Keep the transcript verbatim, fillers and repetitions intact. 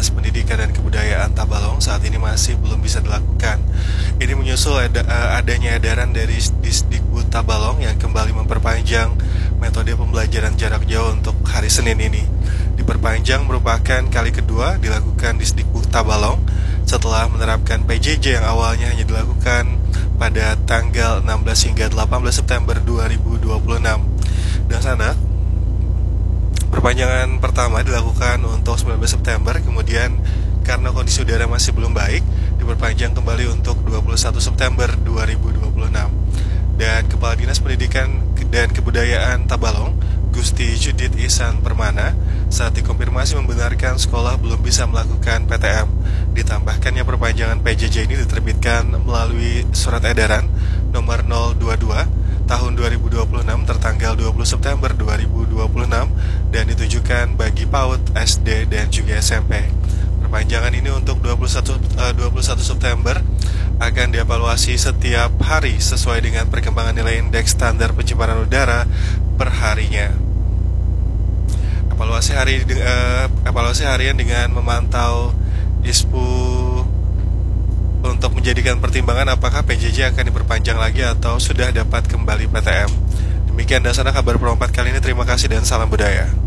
Dinas Pendidikan dan Kebudayaan Tabalong saat ini masih belum bisa dilakukan. Ini menyusul ada, uh, adanya edaran dari Disdikbud Tabalong yang kembali memperpanjang metode pembelajaran jarak jauh untuk hari Senin ini. Diperpanjang merupakan kali kedua dilakukan Disdikbud Tabalong setelah menerapkan P J J yang awalnya hanya dilakukan pada tanggal enam belas hingga delapan belas September dua ribu dua puluh enam. Dan sana perpanjangan pertama dilakukan untuk sembilan belas September, kemudian karena kondisi udara masih belum baik, diperpanjang kembali untuk dua puluh satu September dua ribu dua puluh enam. Dan Kepala Dinas Pendidikan dan Kebudayaan Tabalong, Gusti Judit Ihsan Permana, saat dikonfirmasi membenarkan sekolah belum bisa melakukan P T M. Ditambahkannya perpanjangan P J J ini diterbitkan melalui surat edaran nomor nol dua dua tahun dua ribu dua puluh enam tertanggal dua puluh September dua ribu dua puluh enam dan ditujukan bagi PAUD, S D, dan juga S M P. Perpanjangan ini untuk dua puluh satu, uh, dua puluh satu September akan dievaluasi setiap hari sesuai dengan perkembangan nilai indeks standar pencemaran udara per harinya. Evaluasi hari uh, evaluasi harian dengan memantau I S P U untuk menjadikan pertimbangan apakah P J J akan diperpanjang lagi atau sudah dapat kembali P T M. Demikian dasarnya kabar perempat kali ini. Terima kasih dan salam budaya.